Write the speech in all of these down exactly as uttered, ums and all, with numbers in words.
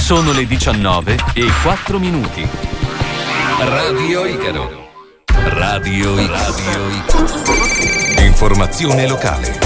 Sono le diciannove e quattro minuti. Radio Icaro. Radio Icaro. Radio Icaro. Informazione locale.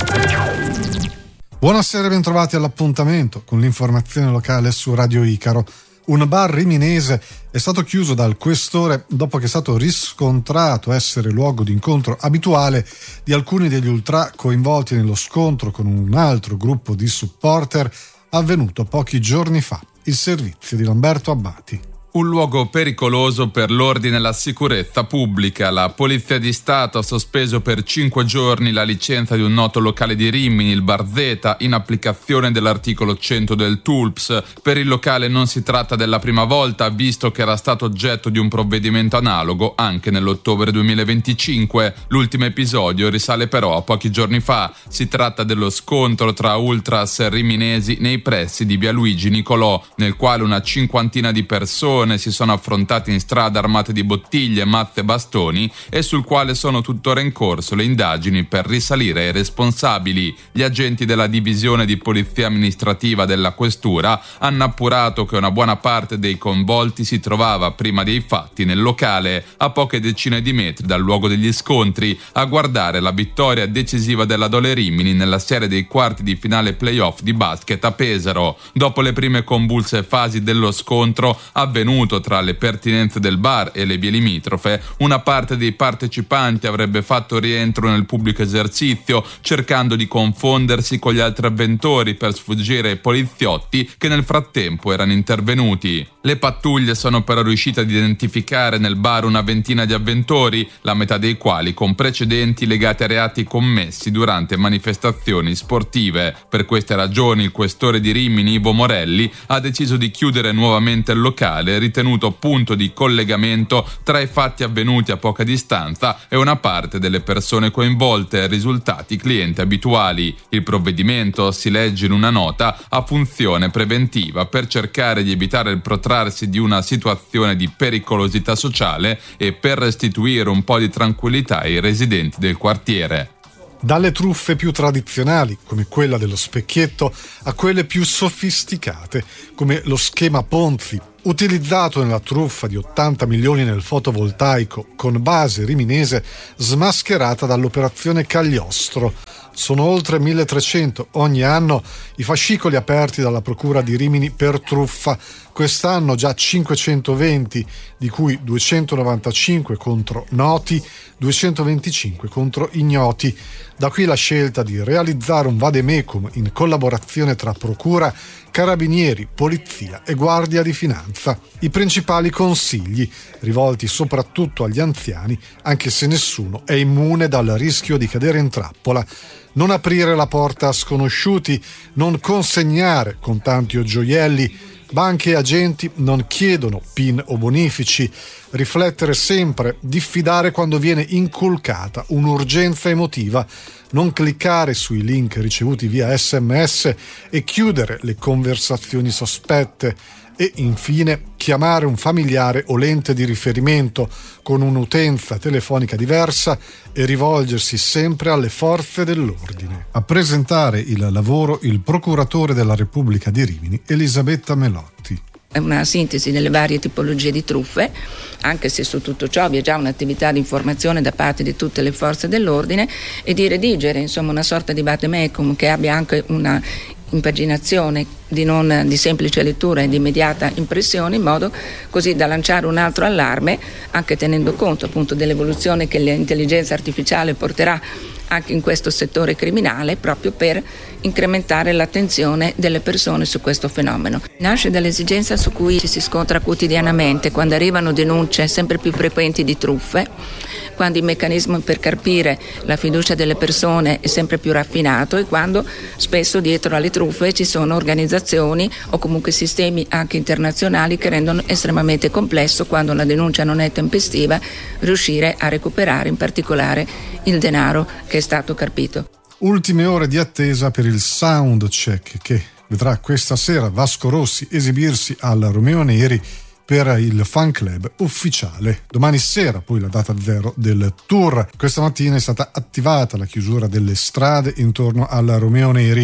Buonasera e bentrovati all'appuntamento con l'informazione locale su Radio Icaro. Un bar riminese è stato chiuso dal questore dopo che è stato riscontrato essere luogo di incontro abituale di alcuni degli ultra coinvolti nello scontro con un altro gruppo di supporter avvenuto pochi giorni fa. Il servizio di Lamberto Abbati. Un luogo pericoloso per l'ordine e la sicurezza pubblica. La Polizia di Stato ha sospeso per cinque giorni la licenza di un noto locale di Rimini, il Bar Z, in applicazione dell'articolo cento del T U L P S. Per il locale non si tratta della prima volta, visto che era stato oggetto di un provvedimento analogo anche nell'ottobre duemilaventicinque. L'ultimo episodio risale però a pochi giorni fa. Si tratta dello scontro tra ultras riminesi nei pressi di via Luigi Nicolò, nel quale una cinquantina di persone si sono affrontati in strada armate di bottiglie, mazze e bastoni e sul quale sono tuttora in corso le indagini per risalire ai responsabili. Gli agenti della divisione di polizia amministrativa della questura hanno appurato che una buona parte dei coinvolti si trovava prima dei fatti nel locale, a poche decine di metri dal luogo degli scontri, a guardare la vittoria decisiva della Dole Rimini nella serie dei quarti di finale playoff di basket a Pesaro. Dopo le prime convulse fasi dello scontro avvenuto tra le pertinenze del bar e le vie limitrofe, una parte dei partecipanti avrebbe fatto rientro nel pubblico esercizio, cercando di confondersi con gli altri avventori per sfuggire ai poliziotti che nel frattempo erano intervenuti. Le pattuglie sono però riuscite ad identificare nel bar una ventina di avventori, la metà dei quali con precedenti legati a reati commessi durante manifestazioni sportive. Per queste ragioni il questore di Rimini, Ivo Morelli, ha deciso di chiudere nuovamente il locale, ritenuto punto di collegamento tra i fatti avvenuti a poca distanza e una parte delle persone coinvolte, risultati clienti abituali. Il provvedimento, si legge in una nota, ha funzione preventiva per cercare di evitare il protrarsi di una situazione di pericolosità sociale e per restituire un po' di tranquillità ai residenti del quartiere. Dalle truffe più tradizionali, come quella dello specchietto, a quelle più sofisticate, come lo schema Ponzi, utilizzato nella truffa di ottanta milioni nel fotovoltaico con base riminese smascherata dall'operazione Cagliostro. Sono oltre milletrecento ogni anno i fascicoli aperti dalla Procura di Rimini per truffa. Quest'anno già cinquecentoventi, di cui duecentonovantacinque contro noti, duecentoventicinque contro ignoti. Da qui la scelta di realizzare un vademecum in collaborazione tra Procura, Carabinieri, Polizia e Guardia di Finanza. I principali consigli, rivolti soprattutto agli anziani, anche se nessuno è immune dal rischio di cadere in trappola. Non aprire la porta a sconosciuti, non consegnare contanti o gioielli. Banche e agenti non chiedono PIN o bonifici. Riflettere sempre, diffidare quando viene inculcata un'urgenza emotiva. Non cliccare sui link ricevuti via sms e chiudere le conversazioni sospette. E infine chiamare un familiare o l'ente di riferimento con un'utenza telefonica diversa e rivolgersi sempre alle forze dell'ordine. A presentare il lavoro il procuratore della Repubblica di Rimini, Elisabetta Melotti. È una sintesi delle varie tipologie di truffe, anche se su tutto ciò vi è già un'attività di informazione da parte di tutte le forze dell'ordine e di redigere insomma una sorta di vademecum che abbia anche una impaginazione di, non, di semplice lettura e di immediata impressione, in modo così da lanciare un altro allarme, anche tenendo conto appunto dell'evoluzione che l'intelligenza artificiale porterà anche in questo settore criminale, proprio per incrementare l'attenzione delle persone su questo fenomeno. Nasce dall'esigenza su cui ci si scontra quotidianamente quando arrivano denunce sempre più frequenti di truffe, quando il meccanismo per carpire la fiducia delle persone è sempre più raffinato e quando spesso dietro alle truffe ci sono organizzazioni o comunque sistemi anche internazionali che rendono estremamente complesso, quando la denuncia non è tempestiva, riuscire a recuperare in particolare il denaro che è stato carpito. Ultime ore di attesa per il sound check che vedrà questa sera Vasco Rossi esibirsi al Romeo Neri per il fan club ufficiale. Domani sera poi la data zero del tour. Questa mattina è stata attivata la chiusura delle strade intorno al Romeo Neri.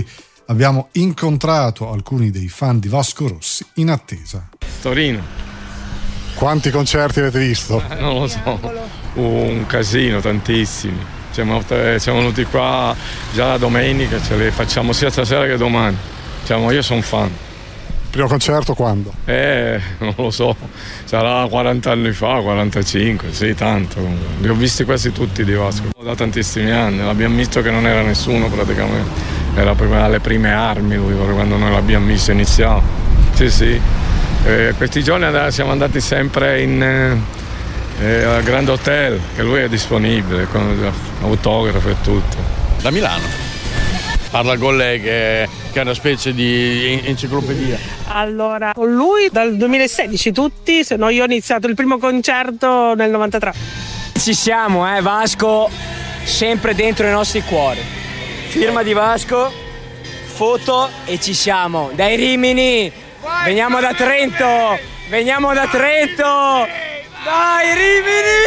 abbiamo incontrato alcuni dei fan di Vasco Rossi in attesa. Torino. Quanti concerti avete visto? Eh, non lo so, un casino, tantissimi. Siamo, siamo venuti qua già la domenica, ce le facciamo sia stasera che domani. Diciamo, io sono fan. Primo concerto quando? Eh, non lo so, sarà quaranta anni fa, quarantacinque, sì, tanto. Li ho visti quasi tutti di Vasco, da tantissimi anni, l'abbiamo visto che non era nessuno praticamente, era prima alle prime armi lui, quando noi l'abbiamo visto iniziare. Sì, sì, eh, questi giorni siamo andati sempre in, eh, al Grand Hotel, che lui è disponibile, con autografo e tutto. Da Milano. Parla con lei che, che è una specie di enciclopedia. Allora, con lui dal duemilasedici tutti, se no io ho iniziato il primo concerto nel novantatré. Ci siamo, eh, Vasco, sempre dentro i nostri cuori. Firma di Vasco, foto e ci siamo. Dai Rimini, veniamo da Trento, veniamo da Trento. Dai Rimini,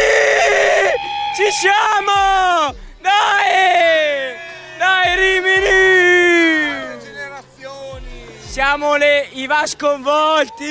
ci siamo, dai. Dai Rimini! Siamo le, i vasconvolti!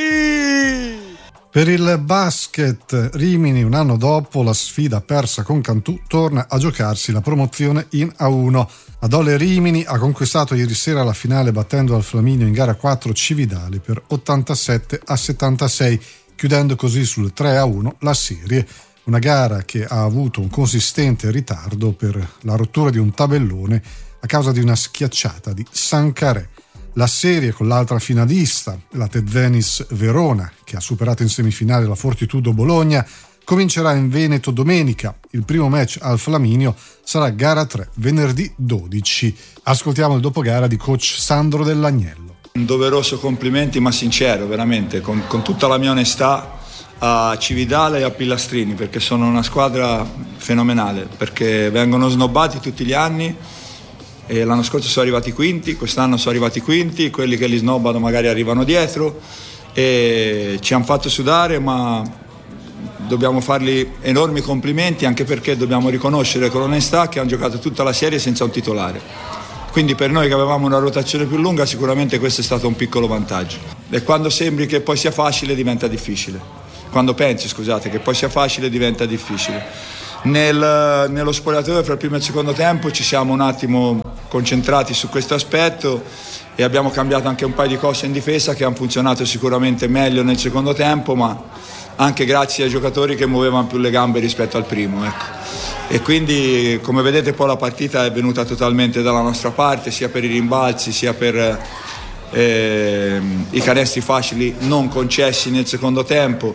Per il basket, Rimini un anno dopo la sfida persa con Cantù torna a giocarsi la promozione in A uno. Adole Rimini ha conquistato ieri sera la finale battendo al Flaminio in gara quattro Cividale per ottantasette a settantasei, chiudendo così sul tre a uno la serie. Una gara che ha avuto un consistente ritardo per la rottura di un tabellone a causa di una schiacciata di Sancaré. La serie con l'altra finalista, la Tezzenis Verona, che ha superato in semifinale la Fortitudo Bologna, comincerà in Veneto domenica. Il primo match al Flaminio sarà gara tre, venerdì dodici. Ascoltiamo il dopogara di coach Sandro Dell'Agnello. Un doveroso complimenti, ma sincero, veramente, con, con tutta la mia onestà, a Cividale e a Pillastrini, perché sono una squadra fenomenale, perché vengono snobbati tutti gli anni e l'anno scorso sono arrivati quinti, quest'anno sono arrivati quinti, quelli che li snobbano magari arrivano dietro e ci hanno fatto sudare, ma dobbiamo fargli enormi complimenti, anche perché dobbiamo riconoscere con onestà che hanno giocato tutta la serie senza un titolare. Quindi per noi che avevamo una rotazione più lunga sicuramente questo è stato un piccolo vantaggio. E quando sembri che poi sia facile diventa difficile. Quando pensi, scusate, che poi sia facile diventa difficile. Nel, nello spogliatoio fra il primo e il secondo tempo ci siamo un attimo concentrati su questo aspetto e abbiamo cambiato anche un paio di cose in difesa che hanno funzionato sicuramente meglio nel secondo tempo, ma anche grazie ai giocatori che muovevano più le gambe rispetto al primo, ecco. E quindi, come vedete, poi la partita è venuta totalmente dalla nostra parte, sia per i rimbalzi sia per eh, i canestri facili non concessi nel secondo tempo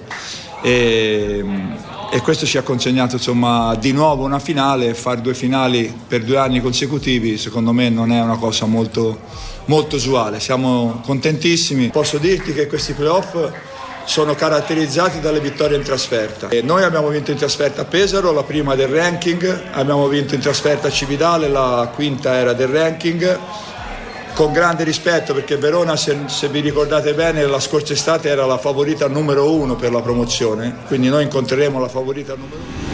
e, e questo ci ha consegnato insomma di nuovo una finale. E fare due finali per due anni consecutivi secondo me non è una cosa molto, molto usuale. Siamo contentissimi. Posso dirti che questi playoff sono caratterizzati dalle vittorie in trasferta. E noi abbiamo vinto in trasferta a Pesaro, la prima del ranking, abbiamo vinto in trasferta a Cividale, la quinta era del ranking, con grande rispetto perché Verona, se, se vi ricordate bene, la scorsa estate era la favorita numero uno per la promozione, quindi noi incontreremo la favorita numero uno.